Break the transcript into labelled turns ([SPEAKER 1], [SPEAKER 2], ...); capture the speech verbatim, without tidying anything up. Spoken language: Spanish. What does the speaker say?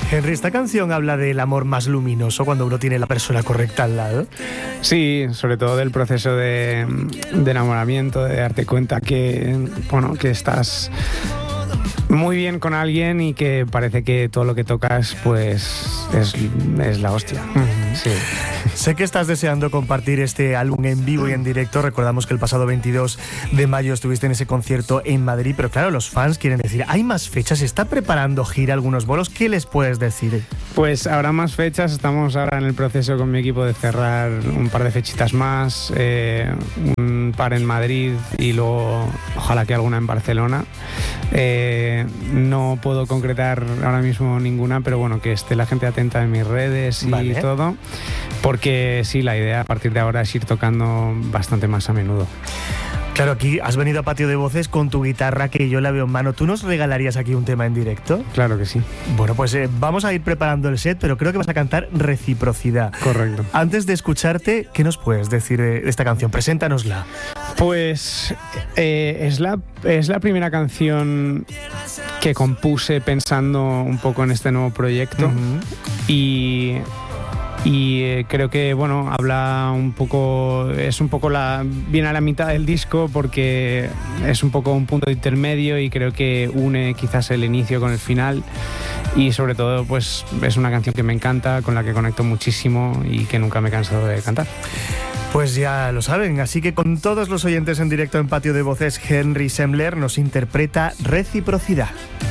[SPEAKER 1] Henry, esta canción habla del amor más luminoso cuando uno tiene la persona correcta al lado.
[SPEAKER 2] Sí, sobre todo del proceso de, de enamoramiento, de darte cuenta que, bueno, que estás muy bien con alguien y que parece que todo lo que tocas pues es, es la hostia.
[SPEAKER 1] Uh-huh.
[SPEAKER 2] Sí.
[SPEAKER 1] Sé que estás deseando compartir este álbum en vivo y en directo. Recordamos que el pasado veintidós de mayo estuviste en ese concierto en Madrid, pero claro, los fans quieren decir, ¿hay más fechas? ¿Se está preparando gira, algunos bolos? ¿Qué les puedes decir?
[SPEAKER 2] Pues habrá más fechas, estamos ahora en el proceso con mi equipo de cerrar un par de fechitas más, eh, un par en Madrid y luego ojalá que alguna en Barcelona. Eh, no puedo concretar ahora mismo ninguna, pero bueno, que esté la gente atenta en mis redes y
[SPEAKER 1] vale.
[SPEAKER 2] todo, porque sí, la idea a partir de ahora es ir tocando bastante más a menudo.
[SPEAKER 1] Claro, aquí has venido a Patio de Voces con tu guitarra que yo la veo en mano. ¿Tú nos regalarías aquí un tema en directo?
[SPEAKER 2] Claro que sí.
[SPEAKER 1] Bueno, pues eh, vamos a ir preparando el set, pero creo que vas a cantar Reciprocidad.
[SPEAKER 2] Correcto.
[SPEAKER 1] Antes de escucharte, ¿qué nos puedes decir de esta canción? Preséntanosla.
[SPEAKER 2] Pues eh, es, la, es la primera canción que compuse pensando un poco en este nuevo proyecto.
[SPEAKER 1] Uh-huh.
[SPEAKER 2] y... Y eh, creo que, bueno, habla un poco, es un poco la, viene a la mitad del disco porque es un poco un punto de intermedio y creo que une quizás el inicio con el final y sobre todo pues es una canción que me encanta, con la que conecto muchísimo y que nunca me he cansado de cantar.
[SPEAKER 1] Pues ya lo saben, así que con todos los oyentes en directo en Patio de Voces, Henry Sembler nos interpreta Reciprocidad.